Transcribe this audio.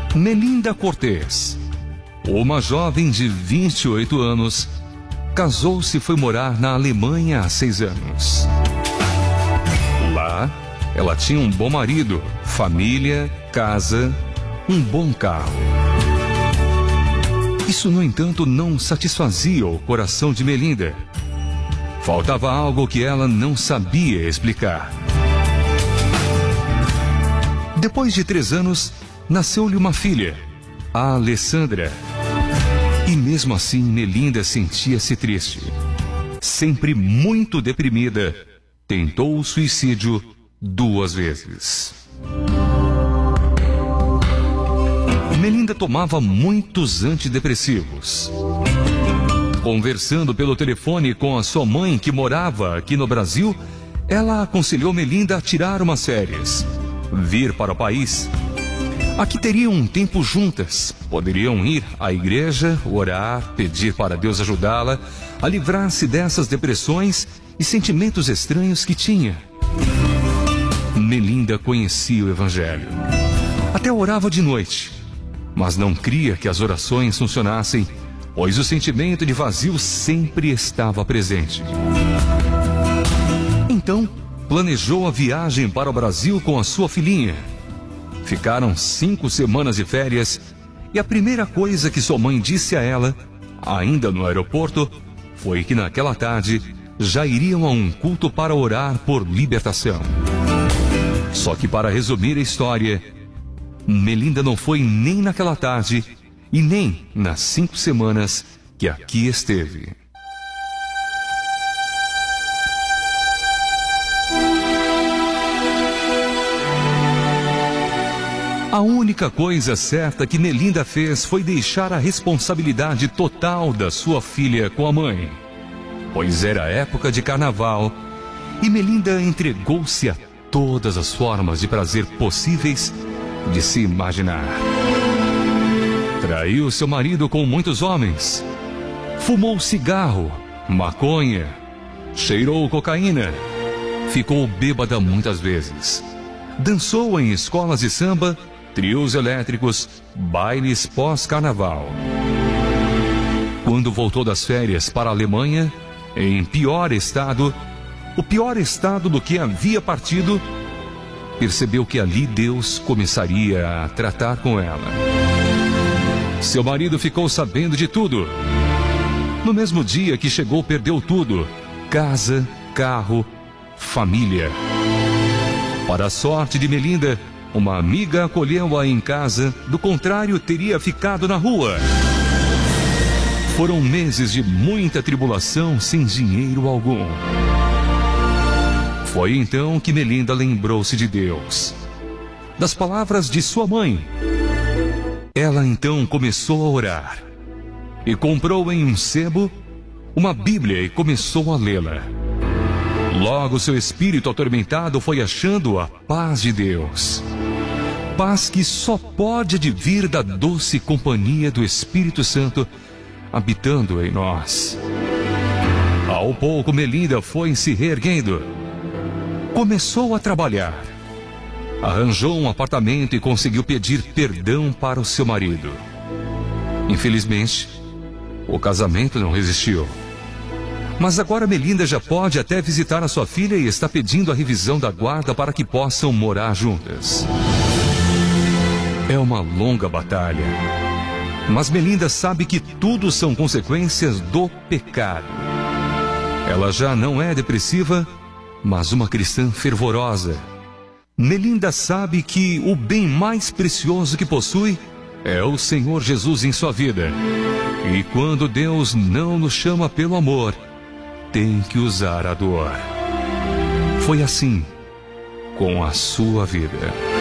Melinda Cortez, uma jovem de 28 anos, casou-se e foi morar na Alemanha há 6 anos. Lá, ela tinha um bom marido, família, casa, um bom carro. Isso, no entanto, não satisfazia o coração de Melinda. Faltava algo que ela não sabia explicar. Depois de 3 anos, nasceu-lhe uma filha, a Alessandra. E mesmo assim, Melinda sentia-se triste. Sempre muito deprimida, tentou o suicídio 2 vezes. Melinda tomava muitos antidepressivos. Conversando pelo telefone com a sua mãe, que morava aqui no Brasil, ela aconselhou Melinda a tirar umas férias, vir para o país. Aqui teriam um tempo juntas, poderiam ir à igreja, orar, pedir para Deus ajudá-la a livrar-se dessas depressões e sentimentos estranhos que tinha. Melinda conhecia o Evangelho. Até orava de noite, mas não cria que as orações funcionassem, pois o sentimento de vazio sempre estava presente. Então, planejou a viagem para o Brasil com a sua filhinha. Ficaram 5 semanas de férias e a primeira coisa que sua mãe disse a ela, ainda no aeroporto, foi que naquela tarde já iriam a um culto para orar por libertação. Só que, para resumir a história, Melinda não foi nem naquela tarde e nem nas 5 semanas que aqui esteve. A única coisa certa que Melinda fez foi deixar a responsabilidade total da sua filha com a mãe, pois era época de carnaval e Melinda entregou-se a todas as formas de prazer possíveis de se imaginar. Traiu seu marido com muitos homens, fumou cigarro, maconha, cheirou cocaína, ficou bêbada muitas vezes, dançou em escolas de samba, trios elétricos, bailes pós-carnaval. Quando voltou das férias para a Alemanha, em pior estado, o pior estado do que havia partido, percebeu que ali Deus começaria a tratar com ela. Seu marido ficou sabendo de tudo. No mesmo dia que chegou, perdeu tudo: casa, carro, família. Para a sorte de Melinda, uma amiga acolheu-a em casa, do contrário, teria ficado na rua. Foram meses de muita tribulação, sem dinheiro algum. Foi então que Melinda lembrou-se de Deus, das palavras de sua mãe. Ela então começou a orar e comprou em um sebo uma Bíblia e começou a lê-la. Logo seu espírito atormentado foi achando a paz de Deus. Paz que só pode advir da doce companhia do Espírito Santo habitando em nós. Ao pouco, Melinda foi se reerguendo. Começou a trabalhar. Arranjou um apartamento e conseguiu pedir perdão para o seu marido. Infelizmente, o casamento não resistiu. Mas agora Melinda já pode até visitar a sua filha e está pedindo a revisão da guarda para que possam morar juntas. É uma longa batalha. Mas Melinda sabe que tudo são consequências do pecado. Ela já não é depressiva, mas uma cristã fervorosa. Melinda sabe que o bem mais precioso que possui é o Senhor Jesus em sua vida. E quando Deus não nos chama pelo amor, tem que usar a dor. Foi assim com a sua vida.